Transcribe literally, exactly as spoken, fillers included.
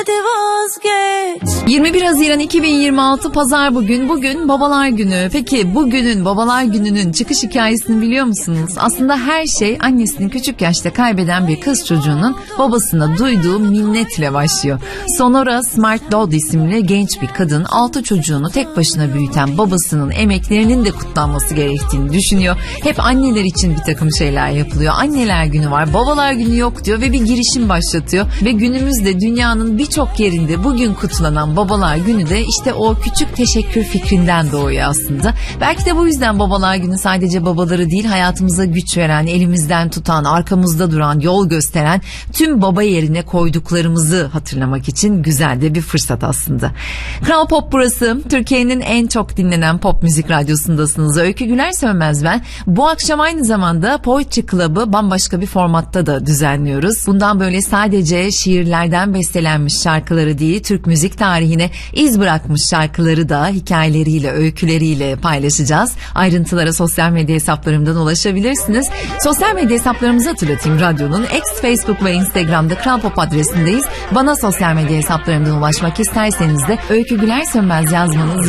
yirmi bir Haziran iki bin yirmi altı Pazar bugün. Bugün Babalar Günü. Peki bugünün Babalar Günü'nün çıkış hikayesini biliyor musunuz? Aslında her şey annesini küçük yaşta kaybeden bir kız çocuğunun babasına duyduğu minnetle başlıyor. Sonora Smart Dodd isimli genç bir kadın altı çocuğunu tek başına büyüten babasının emeklerinin de kutlanması gerektiğini düşünüyor. Hep anneler için bir takım şeyler yapılıyor. Anneler Günü var, Babalar Günü yok diyor ve bir girişim başlatıyor. Ve günümüzde dünyanın birçok yerinde bugün kutlanan Babalar Günü de işte o küçük teşekkür fikrinden doğuyor aslında. Belki de bu yüzden Babalar Günü sadece babaları değil, hayatımıza güç veren, elimizden tutan, arkamızda duran, yol gösteren tüm baba yerine koyduklarımızı hatırlamak için güzel de bir fırsat aslında. Kral Pop burası. Türkiye'nin en çok dinlenen pop müzik radyosundasınız. Öykü Güler Sönmez ben. Bu akşam aynı zamanda Poetry Club'ı bambaşka bir formatta da düzenliyoruz. Bundan böyle sadece şiirlerden bestelenmiş şarkıları değil, Türk müzik tarihine iz bırakmış şarkıları da hikayeleriyle, öyküleriyle paylaşacağız. Ayrıntılara sosyal medya hesaplarımdan ulaşabilirsiniz. Sosyal medya hesaplarımızı hatırlatayım. Radyonun X, Facebook ve Instagram'da Kral Pop adresindeyiz. Bana sosyal medya hesaplarımdan ulaşmak isterseniz de Öykü Güler Sönmez yazmanız